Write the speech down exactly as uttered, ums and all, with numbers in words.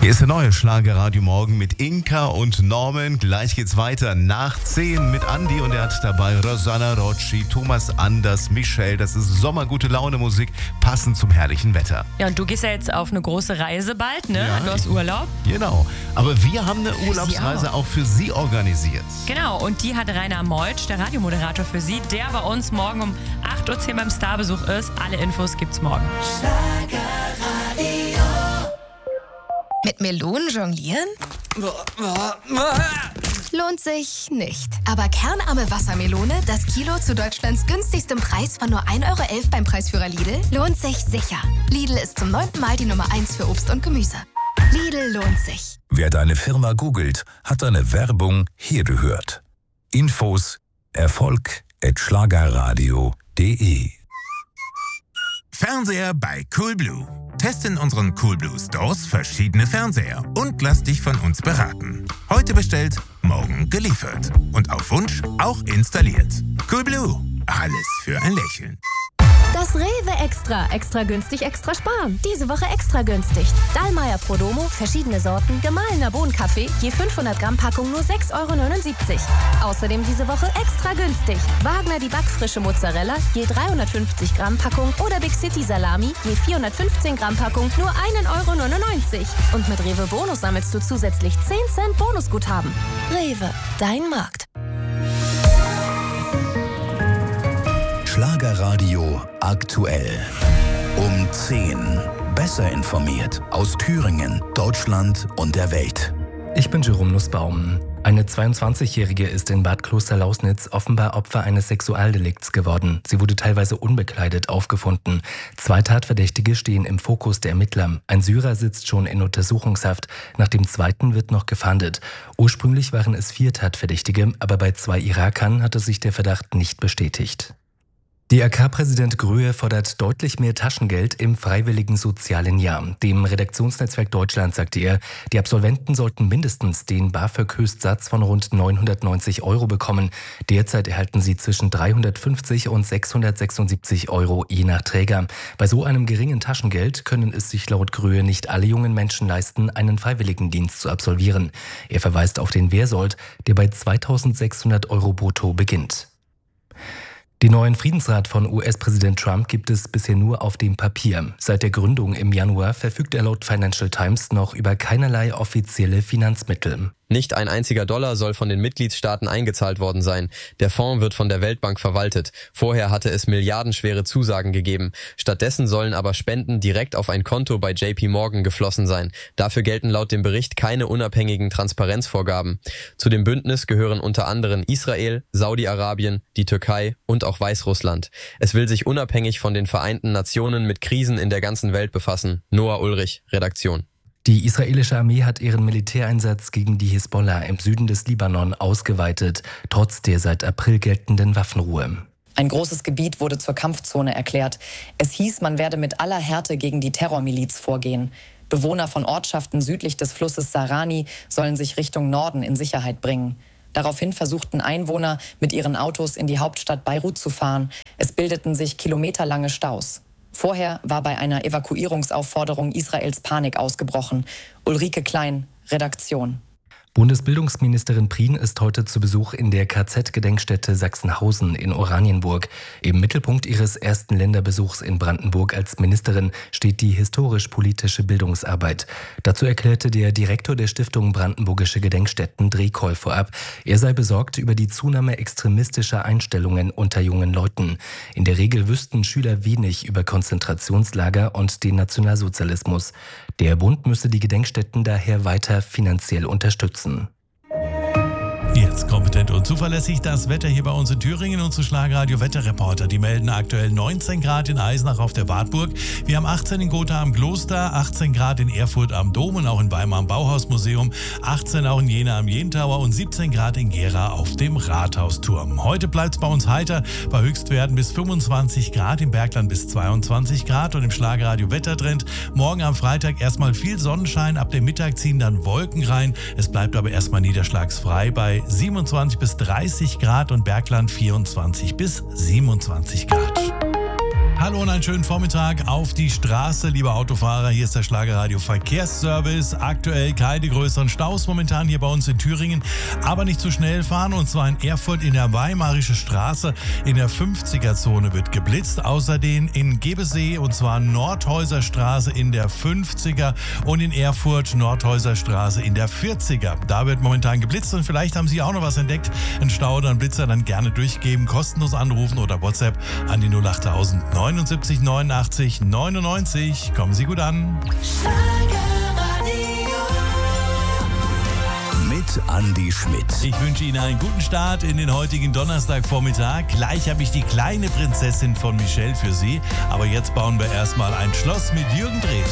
Hier ist der neue Schlagerradio Morgen mit Inka und Norman. Gleich geht's weiter nach zehn mit Andi und er hat dabei Rosanna Rocci, Thomas Anders, Michelle. Das ist Sommergute Laune Musik, passend zum herrlichen Wetter. Ja, und du gehst ja jetzt auf eine große Reise bald, ne? Ja, du hast Urlaub. Genau. Aber wir haben eine Urlaubsreise auch. auch für Sie organisiert. Genau, und die hat Rainer Meutsch, der Radiomoderator für Sie, der bei uns morgen um acht Uhr zehn beim Starbesuch ist. Alle Infos gibt's morgen. Schlagerradio. Mit Melonen jonglieren? Lohnt sich nicht. Aber kernarme Wassermelone, das Kilo zu Deutschlands günstigstem Preis von nur ein Euro elf beim Preisführer Lidl, lohnt sich sicher. Lidl ist zum neunten Mal die Nummer eins für Obst und Gemüse. Lidl lohnt sich. Wer deine Firma googelt, hat deine Werbung hier gehört. Infos Erfolg at schlagerradio punkt de. Fernseher bei Coolblue. Teste in unseren Coolblue Stores verschiedene Fernseher und lass dich von uns beraten. Heute bestellt, morgen geliefert. Und auf Wunsch auch installiert. Coolblue. Alles für ein Lächeln. Das Rewe Extra. Extra günstig, extra sparen. Diese Woche extra günstig. Dallmayr Prodomo, verschiedene Sorten, gemahlener Bohnenkaffee, je fünfhundert Gramm Packung nur sechs Euro neunundsiebzig. Außerdem diese Woche extra günstig. Wagner die backfrische Mozzarella, je dreihundertfünfzig Gramm Packung oder Big City Salami, je vierhundertfünfzehn Gramm Packung nur ein Euro neunundneunzig. Und mit Rewe Bonus sammelst du zusätzlich zehn Cent Bonusguthaben. Rewe, dein Markt. Schlagerradio aktuell. Um zehn. Besser informiert aus Thüringen, Deutschland und der Welt. Ich bin Jerome Nussbaum. Eine zweiundzwanzigjährige ist in Bad Klosterlausnitz offenbar Opfer eines Sexualdelikts geworden. Sie wurde teilweise unbekleidet aufgefunden. Zwei Tatverdächtige stehen im Fokus der Ermittler. Ein Syrer sitzt schon in Untersuchungshaft. Nach dem zweiten wird noch gefahndet. Ursprünglich waren es vier Tatverdächtige, aber bei zwei Irakern hatte sich der Verdacht nicht bestätigt. D R K-Präsident Gröhe fordert deutlich mehr Taschengeld im freiwilligen sozialen Jahr. Dem Redaktionsnetzwerk Deutschland sagte er, die Absolventen sollten mindestens den BAföG-Höchstsatz von rund neunhundertneunzig Euro bekommen. Derzeit erhalten sie zwischen dreihundertfünfzig und sechshundertsechsundsiebzig Euro je nach Träger. Bei so einem geringen Taschengeld können es sich laut Gröhe nicht alle jungen Menschen leisten, einen Freiwilligendienst zu absolvieren. Er verweist auf den Wehrsold, der bei zweitausendsechshundert Euro brutto beginnt. Den neuen Friedensrat von U S-Präsident Trump gibt es bisher nur auf dem Papier. Seit der Gründung im Januar verfügt er laut Financial Times noch über keinerlei offizielle Finanzmittel. Nicht ein einziger Dollar soll von den Mitgliedstaaten eingezahlt worden sein. Der Fonds wird von der Weltbank verwaltet. Vorher hatte es milliardenschwere Zusagen gegeben. Stattdessen sollen aber Spenden direkt auf ein Konto bei J P Morgan geflossen sein. Dafür gelten laut dem Bericht keine unabhängigen Transparenzvorgaben. Zu dem Bündnis gehören unter anderem Israel, Saudi-Arabien, die Türkei und auch Weißrussland. Es will sich unabhängig von den Vereinten Nationen mit Krisen in der ganzen Welt befassen. Noah Ulrich, Redaktion. Die israelische Armee hat ihren Militäreinsatz gegen die Hisbollah im Süden des Libanon ausgeweitet, trotz der seit April geltenden Waffenruhe. Ein großes Gebiet wurde zur Kampfzone erklärt. Es hieß, man werde mit aller Härte gegen die Terrormiliz vorgehen. Bewohner von Ortschaften südlich des Flusses Sarani sollen sich Richtung Norden in Sicherheit bringen. Daraufhin versuchten Einwohner, mit ihren Autos in die Hauptstadt Beirut zu fahren. Es bildeten sich kilometerlange Staus. Vorher war bei einer Evakuierungsaufforderung Israels Panik ausgebrochen. Ulrike Klein, Redaktion. Bundesbildungsministerin Prien ist heute zu Besuch in der K Z-Gedenkstätte Sachsenhausen in Oranienburg. Im Mittelpunkt ihres ersten Länderbesuchs in Brandenburg als Ministerin steht die historisch-politische Bildungsarbeit. Dazu erklärte der Direktor der Stiftung Brandenburgische Gedenkstätten Drehkoll vorab, er sei besorgt über die Zunahme extremistischer Einstellungen unter jungen Leuten. In der Regel wüssten Schüler wenig über Konzentrationslager und den Nationalsozialismus. Der Bund müsse die Gedenkstätten daher weiter finanziell unterstützen. Jetzt kompetent und zuverlässig das Wetter hier bei uns in Thüringen. Unsere Schlagerradio-Wetterreporter, die melden aktuell neunzehn Grad in Eisenach auf der Wartburg. Wir haben achtzehn in Gotha am Kloster, achtzehn Grad in Erfurt am Dom und auch in Weimar am Bauhausmuseum, achtzehn auch in Jena am Jentauer und siebzehn Grad in Gera auf dem Rathausturm. Heute bleibt es bei uns heiter, bei Höchstwerten bis fünfundzwanzig Grad, im Bergland bis zweiundzwanzig Grad und im Schlagerradio-Wettertrend. Morgen am Freitag erstmal viel Sonnenschein, ab dem Mittag ziehen dann Wolken rein. Es bleibt aber erstmal niederschlagsfrei bei siebenundzwanzig bis dreißig Grad und Bergland vierundzwanzig bis siebenundzwanzig Grad. Hallo und einen schönen Vormittag auf die Straße, liebe Autofahrer. Hier ist der Schlagerradio Verkehrsservice. Aktuell keine größeren Staus momentan hier bei uns in Thüringen, aber nicht zu schnell fahren. Und zwar in Erfurt in der Weimarische Straße in der fünfziger-Zone wird geblitzt. Außerdem in Gebesee und zwar Nordhäuser Straße in der fünfziger und in Erfurt Nordhäuser Straße in der vierziger. Da wird momentan geblitzt und vielleicht haben Sie auch noch was entdeckt. Ein Stau oder ein Blitzer, dann gerne durchgeben, kostenlos anrufen oder WhatsApp an die null acht neunundsiebzig neunundachtzig neunundneunzig. Kommen Sie gut an. Mit Andi Schmidt. Ich wünsche Ihnen einen guten Start in den heutigen Donnerstagvormittag. Gleich habe ich die kleine Prinzessin von Michelle für Sie. Aber jetzt bauen wir erstmal ein Schloss mit Jürgen Drews.